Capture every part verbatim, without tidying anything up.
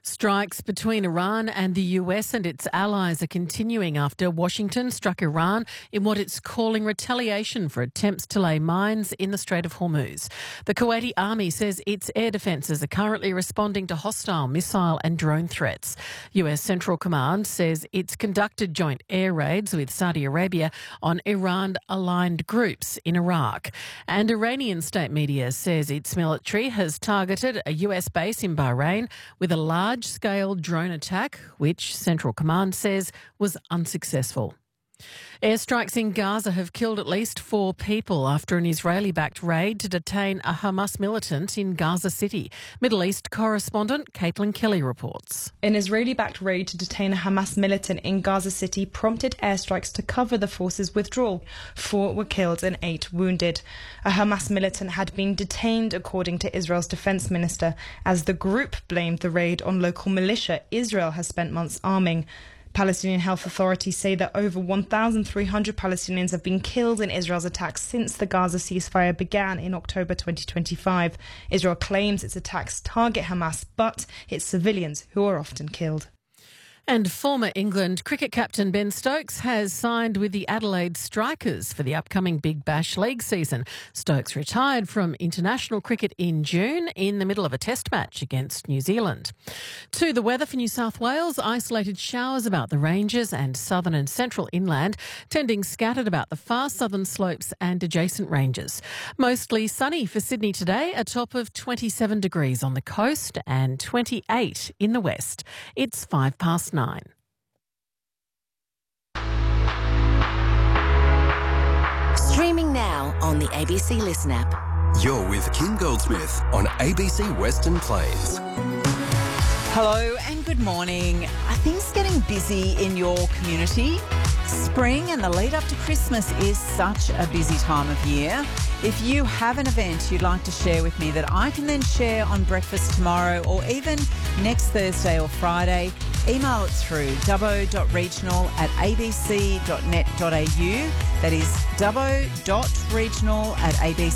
Strikes between Iran and the U S and its allies are continuing after Washington struck Iran in what it's calling retaliation for attempts to lay mines in the Strait of Hormuz. The Kuwaiti army says its air defences are currently responding to hostile missile and drone threats. U S Central Command says it's conducted joint air raids with Saudi Arabia on Iran-aligned groups in Iraq. And Iranian state media says its military has targeted a U S base in Bahrain with a large large-scale drone attack, which Central Command says was unsuccessful. Airstrikes in Gaza have killed at least four people after an Israeli-backed raid to detain a Hamas militant in Gaza City. Middle East correspondent Caitlin Kelly reports. An Israeli-backed raid to detain a Hamas militant in Gaza City prompted airstrikes to cover the force's withdrawal. Four were killed and eight wounded. A Hamas militant had been detained, according to Israel's defense minister, as the group blamed the raid on local militia Israel has spent months arming. Palestinian health authorities say that over one thousand three hundred Palestinians have been killed in Israel's attacks since the Gaza ceasefire began in October twenty twenty-five. Israel claims its attacks target Hamas, but it's civilians who are often killed. And former England cricket captain Ben Stokes has signed with the Adelaide Strikers for the upcoming Big Bash League season. Stokes retired from international cricket in June in the middle of a test match against New Zealand. To the weather for New South Wales, isolated showers about the ranges and southern and central inland, tending scattered about the far southern slopes and adjacent ranges. Mostly sunny for Sydney today, a top of twenty-seven degrees on the coast and twenty-eight in the west. It's five past nine. Streaming now on the A B C Listen app. You're with Kim Goldsmith on A B C Western Plains. Hello and good morning. Are things getting busy in your community? Spring and the lead up to Christmas is such a busy time of year. If you have an event you'd like to share with me that I can then share on breakfast tomorrow or even next Thursday or Friday, email it through dubbo.regional at abc.net.au. That is dubbo.regional at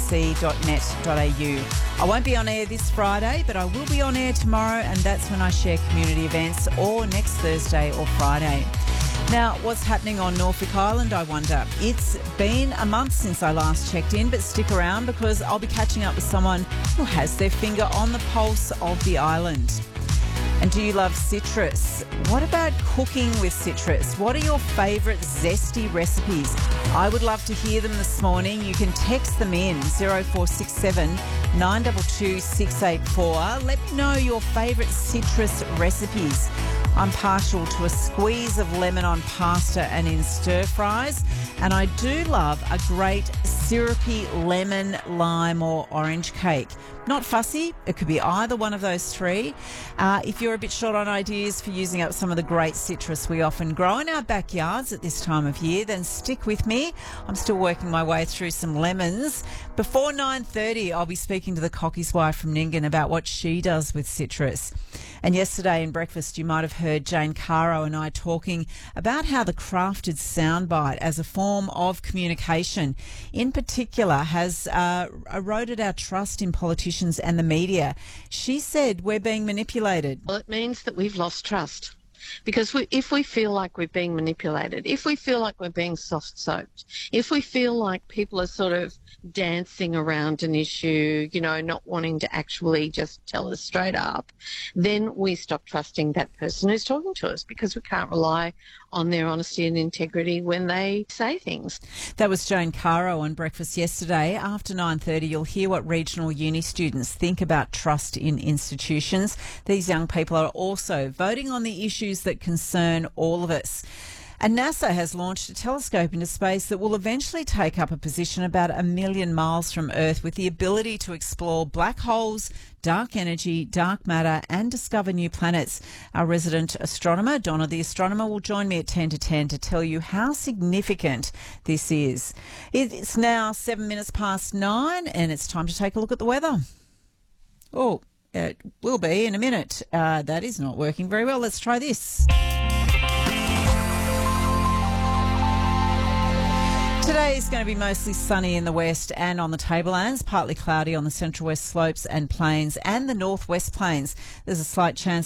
abc.net.au. I won't be on air this Friday, but I will be on air tomorrow, and that's when I share community events, or next Thursday or Friday. Now, what's happening on Norfolk Island, I wonder? It's been a month since I last checked in, but stick around because I'll be catching up with someone who has their finger on the pulse of the island. And do you love citrus? What about cooking with citrus? What are your favourite zesty recipes? I would love to hear them this morning. You can text them in zero four six seven nine two two six eight four. Let me know your favourite citrus recipes. I'm partial to a squeeze of lemon on pasta and in stir fries. And I do love a great syrupy lemon, lime or orange cake. Not fussy. It could be either one of those three. Uh, if you're a bit short on ideas for using up some of the great citrus we often grow in our backyards at this time of year, then stick with me. I'm still working my way through some lemons. Before nine thirty, I'll be speaking to the cockie's wife from Nyngan about what she does with citrus. And yesterday in breakfast, you might have heard Jane Caro and I talking about how the crafted soundbite as a form of communication in particular has uh, eroded our trust in politicians and the media. She said we're being manipulated. Well, it means that we've lost trust. Because we, if we feel like we're being manipulated, if we feel like we're being soft-soaped, if we feel like people are sort of dancing around an issue, you know, not wanting to actually just tell us straight up, then we stop trusting that person who's talking to us because we can't rely on their honesty and integrity when they say things. That was Jane Caro on Breakfast yesterday. After nine thirty, you'll hear what regional uni students think about trust in institutions. These young people are also voting on the issues that concern all of us. And NASA has launched a telescope into space that will eventually take up a position about a million miles from Earth with the ability to explore black holes, dark energy, dark matter and discover new planets. Our resident astronomer, Donna the Astronomer, will join me at ten to ten to tell you how significant this is. It's now seven minutes past nine and it's time to take a look at the weather. Oh, it will be in a minute. Uh, that is not working very well. Let's try this. Today is going to be mostly sunny in the west and on the tablelands, partly cloudy on the central west slopes and plains and the northwest plains. There's a slight chance